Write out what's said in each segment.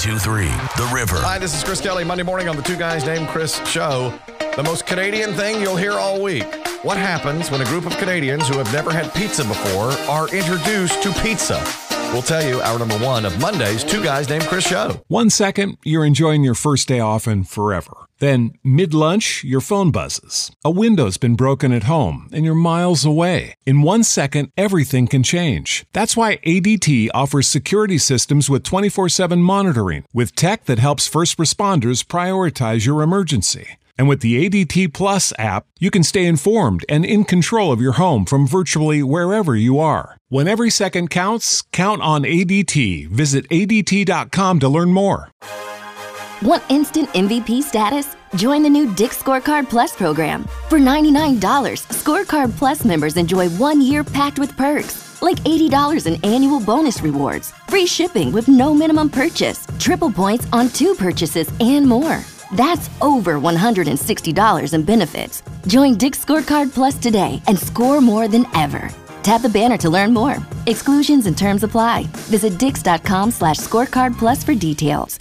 92.3 The River. Hi, this is Chris Kelly. Monday morning on the Two Guys Named Chris show. The most Canadian thing you'll hear all week. What happens when a group of Canadians who have never had pizza before are introduced to pizza? We'll tell you hour number one of Monday's Two Guys Named Chris show. 1 second, you're enjoying your first day off and forever. Then, mid-lunch, your phone buzzes. A window's been broken at home, and you're miles away. In 1 second, everything can change. That's why ADT offers security systems with 24/7 monitoring, with tech that helps first responders prioritize your emergency. And with the ADT Plus app, you can stay informed and in control of your home from virtually wherever you are. When every second counts, count on ADT. Visit ADT.com to learn more. Want instant MVP status? Join the new Dick's Scorecard Plus program. For $99, Scorecard Plus members enjoy 1 year packed with perks, like $80 in annual bonus rewards, free shipping with no minimum purchase, triple points on 2 purchases, and more. That's over $160 in benefits. Join Dick's Scorecard Plus today and score more than ever. Tap the banner to learn more. Exclusions and terms apply. Visit dix.com/scorecardplus for details.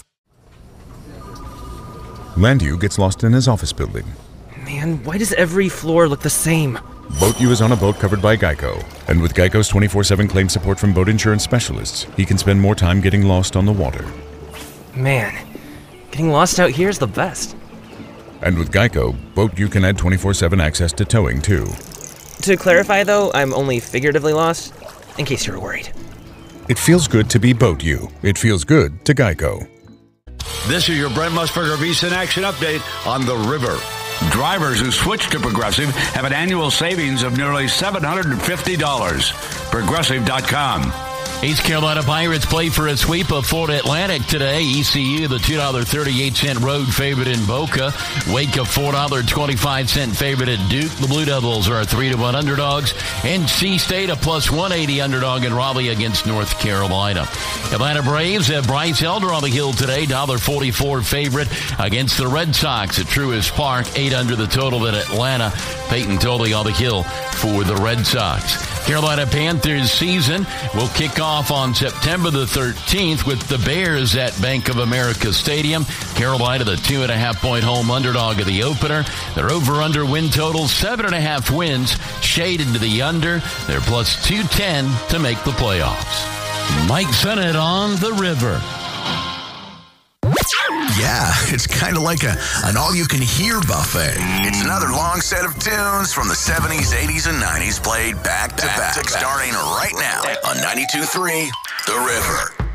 Landu gets lost in his office building. Man, why does every floor look the same? Boat U is on a boat covered by Geico. And with Geico's 24/7 claim support from boat insurance specialists, he can spend more time getting lost on the water. Man, getting lost out here is the best. And with Geico, Boat U can add 24/7 access to towing, too. To clarify, though, I'm only figuratively lost, in case you were worried. It feels good to be Boat U. It feels good to Geico. This is your Brent Musburger VSiN Action Update on the River. Drivers who switch to Progressive have an annual savings of nearly $750. Progressive.com. East Carolina Pirates play for a sweep of Florida Atlantic today. ECU, the $2.38 road favorite in Boca. Wake, a $4.25 favorite at Duke. The Blue Devils are 3-1 underdogs. NC State, a +180 underdog in Raleigh against North Carolina. Atlanta Braves have Bryce Elder on the hill today. $1.44 favorite against the Red Sox at Truist Park. 8 under the total at Atlanta. Peyton Toley on the hill for the Red Sox. Carolina Panthers season will kick off on September the 13th with the Bears at Bank of America Stadium. Carolina, the 2.5-point home underdog of the opener. Their over-under win total, 7.5 wins, shaded to the under. They're +210 to make the playoffs. Mike Sennett on the River. Yeah, it's kind of like an all-you-can-hear buffet. It's another long set of tunes from the 70s, 80s, and 90s played back to back. Starting right now on 92.3 The River.